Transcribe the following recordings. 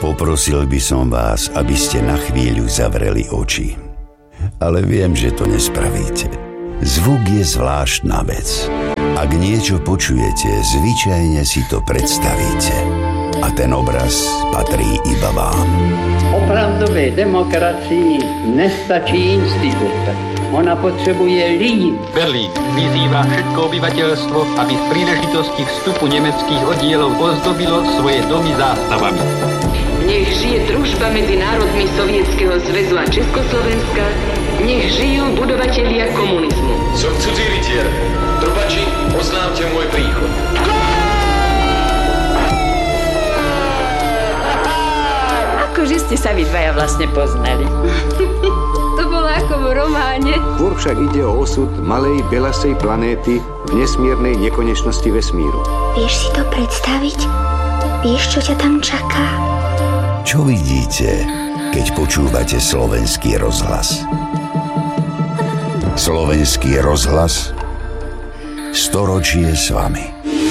Poprosil by som vás, aby ste na chvíľu zavreli oči. Ale viem, že to nespravíte. Zvuk je zvláštna vec. Ak niečo počujete, zvyčajne si to predstavíte. A ten obraz patrí iba vám. Opravdové demokracii nestačí institut. Ona potřebuje lidi. Berlín vyzýva všetko obyvateľstvo, aby v príležitosti vstupu nemeckých oddielov ozdobilo svoje domy zástavami. Nech žije družba medzi národmi Sovietskeho zväzu a Československa. Nech žijú budovatelia komunizmu. Som cudzí rytier. Trubači, oznámte môj príchod. Akože ste sa vy dvaja vlastne poznali. To bolo ako v románe. Skôr však ide o osud malej belasej planéty v nesmiernej nekonečnosti vesmíru. Vieš si to predstaviť? Vieš, čo ťa tam čaká? Čo vidíte, keď počúvate Slovenský rozhlas? Slovenský rozhlas? Storočie s vami.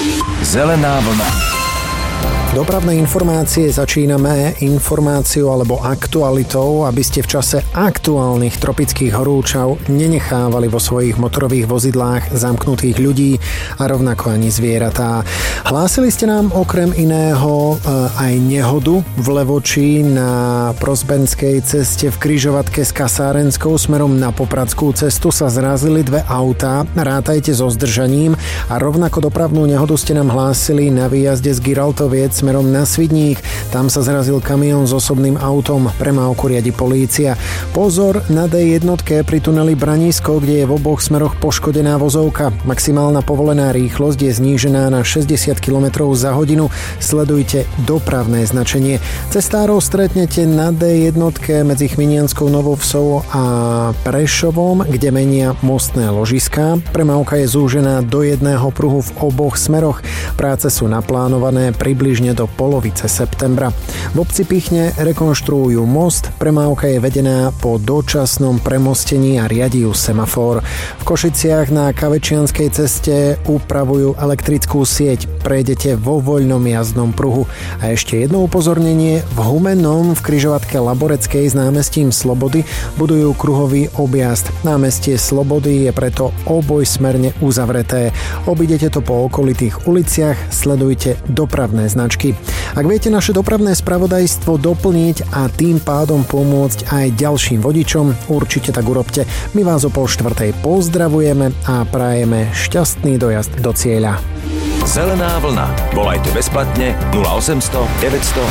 Zelená vlna. Dopravné informácie začíname informáciou alebo aktualitou, aby ste v čase aktuálnych tropických horúčav nenechávali vo svojich motorových vozidlách zamknutých ľudí a rovnako ani zvieratá. Hlásili ste nám okrem iného aj nehodu v Levoči na Prosbenskej ceste v križovatke s Kasárenskou smerom na Popradskú cestu sa zrazili dve autá, rátajte so zdržaním a rovnako dopravnú nehodu ste nám hlásili na výjazde z Giraltoviec smerom na Svidník. Tam sa zrazil kamión s osobným autom, premávku riadi polícia. Pozor na D1 pri tuneli Branisko, kde je v oboch smeroch poškodená vozovka. Maximálna povolená rýchlosť je znížená na 60 km za hodinu. Sledujte dopravné značenie. Cestárov stretnete na D1 medzi Chminianskou Novou Vsou a Prešovom, kde menia mostné ložiská. Premávka je zúžená do jedného pruhu v oboch smeroch. Práce sú naplánované približne do polovice septembra. V obci Pichne rekonštruujú most, premávka je vedená po dočasnom premostení a riadi ju semafor. V Košiciach na Kavečianskej ceste upravujú elektrickú sieť, prejdete vo voľnom jazdnom pruhu. A ešte jedno upozornenie, v Humennom v križovatke Laboreckej s námestím Slobody budujú kruhový objazd. Námestie Slobody je preto obojsmerne uzavreté. Obidete to po okolitých uliciach, sledujte dopravné značky. Ak viete naše dopravné spravodajstvo doplniť a tým pádom pomôcť aj ďalším vodičom, určite tak urobte. My vás o 3:30 pozdravujeme a prajeme šťastný dojazd do cieľa. Zelená vlna. Volajte bezplatne 0800 900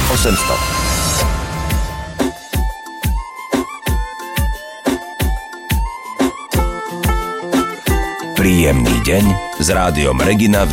800. Príjemný deň s rádiom Regina.